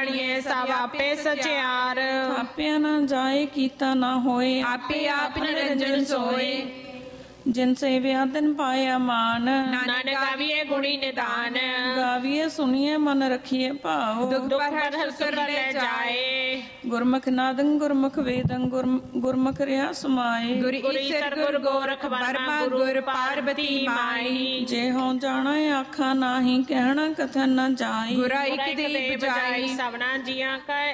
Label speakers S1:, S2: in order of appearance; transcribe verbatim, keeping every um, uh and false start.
S1: ਜਾਣੀਏ ਸਭ ਆਪੇ ਸਚਿਆਰ।
S2: ਥਾਪਿਆ ਨਾ ਜਾਏ ਕੀਤਾ ਨਾ ਹੋਏ,
S1: ਆਪੇ ਆਪ ਨਿਰੰਜਨ ਸੋਏ।
S2: ਜਿਨ ਸੇਵਿਆ ਤਿਨ ਪਾਇਆ ਮਾਨ,
S1: ਨਾਨਕ ਗਾਵੀਏ ਗੁਣੀ ਨਿਦਾਨ।
S2: ਗਾਵੀਏ ਸੁਣੀਏ ਮਨ ਰਖੀਏ ਭਾਉ,
S1: ਦੁਖ ਪਰ ਸੁਰ ਲੈ ਜਾਏ।
S2: ਗੁਰਮੁਖ ਨਾਦੰ ਗੁਰਮੁਖ ਵੇਦੰ ਗੁਰਮੁਖ ਰਿਆ ਸਮਾਏ।
S1: ਗੁਰ ਈਸਰ ਗੁਰ ਗੋਰਖ ਬਰਮਾ ਗੁਰ ਪਾਰਬਤੀ ਮਾਈ।
S2: ਜੇ ਹੋਂ ਜਾਣਾ ਆਖਾ ਨਾਹੀ ਕਹਿਣਾ ਕਥਨ ਨ ਜਾਈ।
S1: ਗੁਰਾ ਇੱਕ ਦੀ ਬਜਾਈ
S3: ਸਭਨਾ ਜੀਆਂ ਕਾ